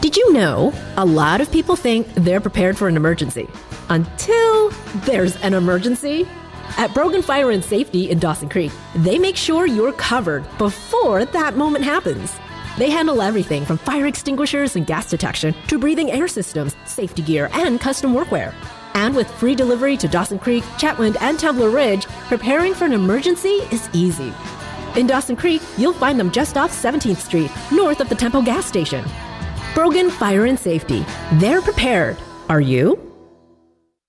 Did you know a lot of people think they're prepared for an emergency until there's an emergency? At Brogan Fire and Safety in Dawson Creek, they make sure you're covered before that moment happens. They handle everything from fire extinguishers and gas detection to breathing air systems, safety gear, and custom workwear. And with free delivery to Dawson Creek, Chetwynd, and Templar Ridge, preparing for an emergency is easy. In Dawson Creek, you'll find them just off 17th Street, north of the Tempo gas station. Brogan Fire and Safety. They're prepared. Are you?